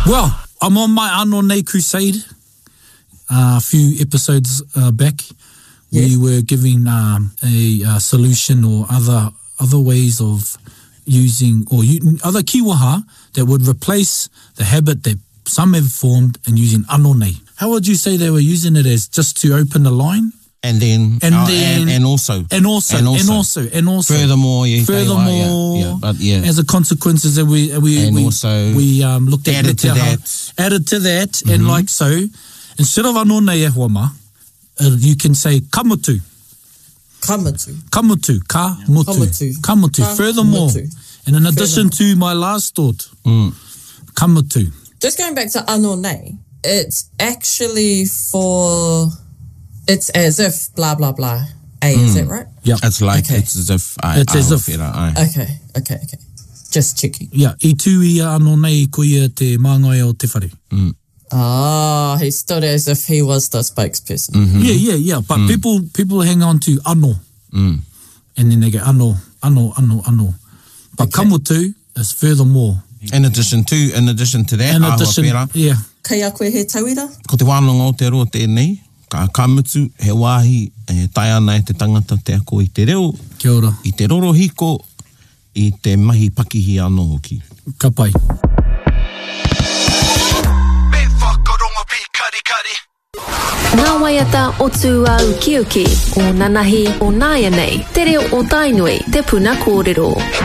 Well, I'm on my Anō Nei crusade. A few episodes back, we were giving a solution or other ways of using, or other kiwaha that would replace the habit that some have formed in using Anō Nei. How would you say they were using it as just to open the line? And also. Furthermore, as a consequence, we looked at added to that, and like so, instead of Anō Nei e huama, you can say kamutu. Kamutu. Furthermore. And in addition to my last thought, kamutu. Just going back to Anō Nei, it's actually it's as if blah, blah, blah. Is that right? Yeah. It's like, it's as if. Okay. Just checking. Yeah. I tū ia Anō Nei ko ia te māngai o te whare. He stood as if he was the spokesperson. Yeah. But people hang on to ano. And then they go ano. But kamutu is furthermore. In addition to that, yeah. Kei a koe he tauira? Ko te wānanga o te roa tēnei, ka kamutu he wāhi tai ana e te tangata te ako i te reo. Kia ora. I te roro hiko, i te mahi pakihi anō hoki. Ka pai. Nā waiata o tū au ki o nanahi o nāia nei, te reo o tainui, te puna kōrero.